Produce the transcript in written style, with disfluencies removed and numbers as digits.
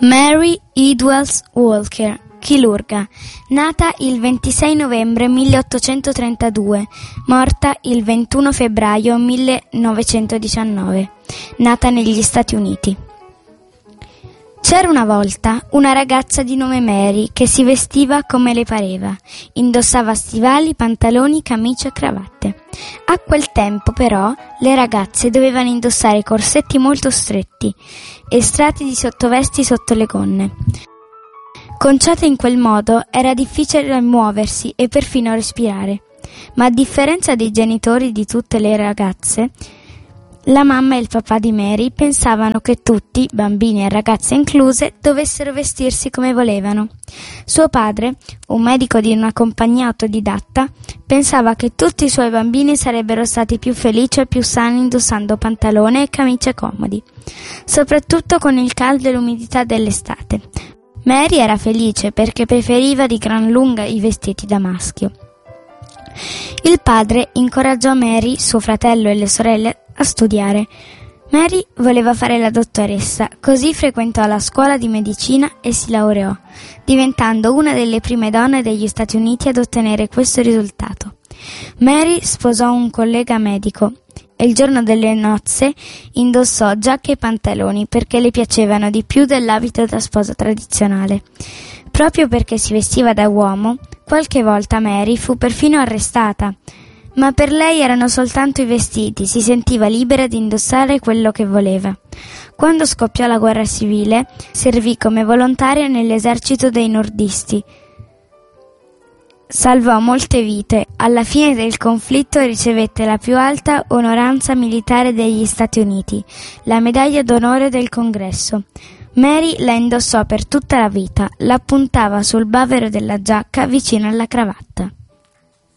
Mary Edwards Walker, chirurga, nata il 26 novembre 1832, morta il 21 febbraio 1919, nata negli Stati Uniti. C'era una volta una ragazza di nome Mary che si vestiva come le pareva, indossava stivali, pantaloni, camicie e cravatte. A quel tempo però le ragazze dovevano indossare corsetti molto stretti e strati di sottovesti sotto le gonne. Conciata in quel modo era difficile muoversi e perfino respirare, ma a differenza dei genitori di tutte le ragazze, la mamma e il papà di Mary pensavano che tutti, bambini e ragazze incluse, dovessero vestirsi come volevano. Suo padre, un medico di una compagnia autodidatta, pensava che tutti i suoi bambini sarebbero stati più felici e più sani indossando pantalone e camicie comodi, soprattutto con il caldo e l'umidità dell'estate. Mary era felice perché preferiva di gran lunga i vestiti da maschio. Il padre incoraggiò Mary, suo fratello e le sorelle a studiare. Mary voleva fare la dottoressa, così frequentò la scuola di medicina e si laureò, diventando una delle prime donne degli Stati Uniti ad ottenere questo risultato. Mary sposò un collega medico e il giorno delle nozze indossò giacche e pantaloni perché le piacevano di più dell'abito da sposa tradizionale. Proprio perché si vestiva da uomo, qualche volta Mary fu perfino arrestata, ma per lei erano soltanto i vestiti, si sentiva libera di indossare quello che voleva. Quando scoppiò la guerra civile, servì come volontaria nell'esercito dei nordisti. Salvò molte vite. Alla fine del conflitto ricevette la più alta onoranza militare degli Stati Uniti, la medaglia d'onore del Congresso. Mary la indossò per tutta la vita, la appuntava sul bavero della giacca vicino alla cravatta.